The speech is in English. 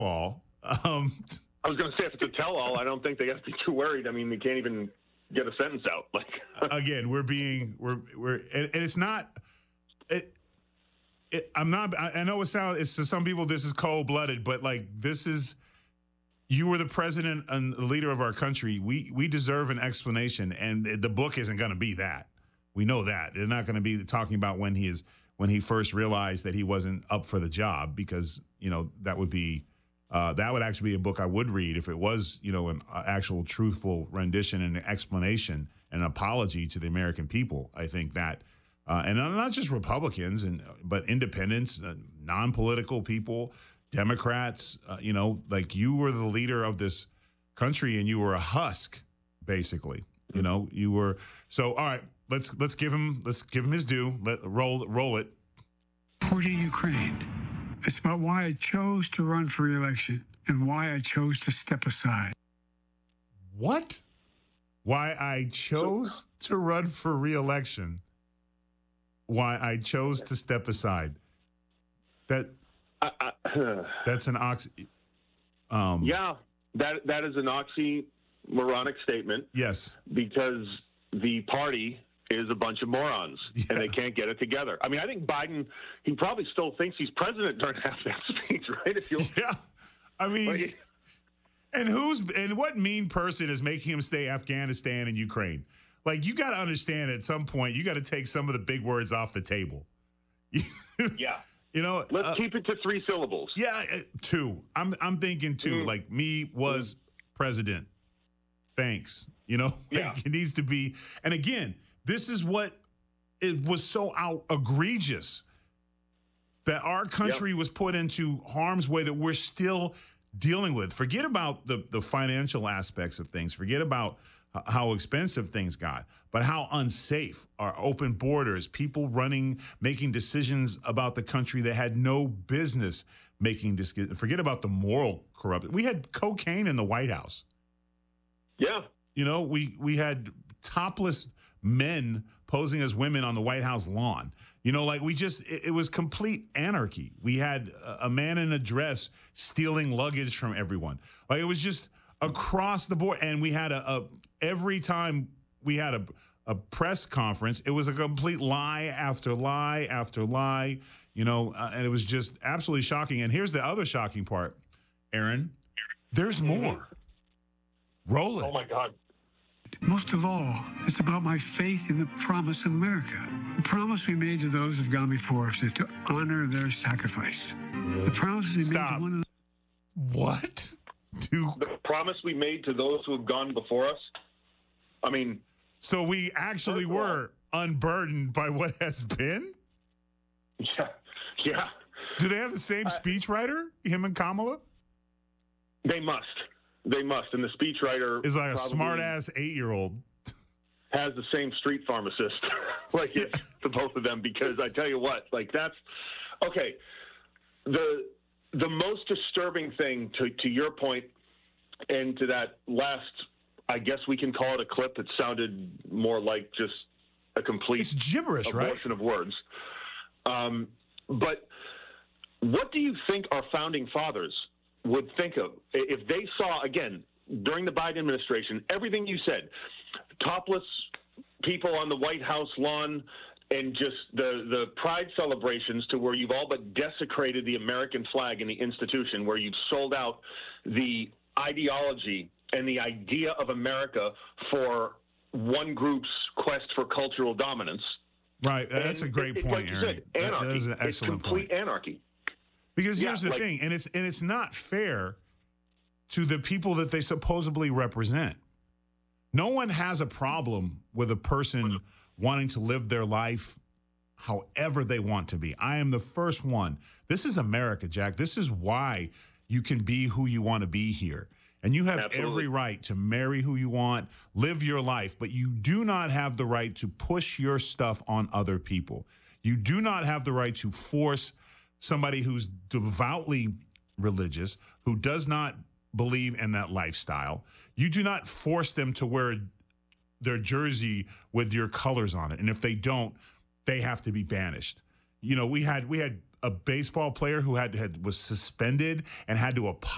Paul. I was going to say, if it's a tell-all, I don't think they got to be too worried. I mean, they can't even get a sentence out. Like, again, and it's not. I'm not. I know it's to some people this is cold-blooded, but like this is. You were the president and the leader of our country. We deserve an explanation, and the book isn't going to be that. We know that they're not going to be talking about when he first realized that he wasn't up for the job, because that would be. That would actually be a book I would read if it was, an actual truthful rendition and explanation and apology to the American people. I think that, and not just Republicans, but independents, non-political people, Democrats. Like you were the leader of this country, and you were a husk, basically. You were. So, all right, let's give him his due. Roll it. Supporting Ukraine. It's about why I chose to run for re-election and why I chose to step aside. What? Why I chose to run for re-election. Why I chose to step aside. That's an yeah, that is an oxymoronic statement. Yes. Because the party is a bunch of morons, and they can't get it together. I mean, I think Biden, he probably still thinks he's president during half that speech, right? Yeah. I mean, and what mean person is making him stay Afghanistan and Ukraine? Like, you got to understand at some point, you got to take some of the big words off the table. Yeah. Let's keep it to 3 syllables. Yeah, 2. I'm thinking 2. Like, me was president. Thanks. It needs to be. And again, this is what it was so egregious that our country was put into harm's way that we're still dealing with. Forget about the financial aspects of things. Forget about how expensive things got, but how unsafe our open borders, people making decisions about the country that had no business making decisions. Forget about the moral corruption. We had cocaine in the White House. Yeah. We had topless men posing as women on the White House lawn. It was complete anarchy. We had a man in a dress stealing luggage from everyone. Like, it was just across the board. And we had every time we had a press conference, it was a complete lie after lie after lie, and it was just absolutely shocking. And here's the other shocking part, Aaron. There's more. Roll it. Oh, my God. Most of all, it's about my faith in the promise of America. The promise we made to those who've gone before us is to honor their sacrifice. The promise we made to one another. What? The promise we made to those who have gone before us? I mean... So we actually were unburdened by what has been? Yeah. Do they have the same speechwriter, him and Kamala? They must. And the speechwriter is like a smart-ass 8-year-old. Has the same street pharmacist, like it's to both of them, because I tell you what, like that's okay. The most disturbing thing to your point, and to that last, I guess we can call it a clip. It sounded more like just a complete it's gibberish, abortion right? of words. But what do you think our founding fathers would think of if they saw, again, during the Biden administration, everything you said, topless people on the White House lawn, and just the pride celebrations to where you've all but desecrated the American flag and the institution, where you've sold out the ideology and the idea of America for one group's quest for cultural dominance. Right. That's a great point, like Aaron. Said, anarchy. That is an excellent it's complete point. Anarchy. Because here's the thing, and it's not fair to the people that they supposedly represent. No one has a problem with a person wanting to live their life however they want to be. I am the first one. This is America, Jack. This is why you can be who you want to be here. And you have every right to marry who you want, live your life, but you do not have the right to push your stuff on other people. You do not have the right to force somebody who's devoutly religious, who does not believe in that lifestyle. You do not force them to wear their jersey with your colors on it. And if they don't, they have to be banished. We had a baseball player who was suspended and had to apologize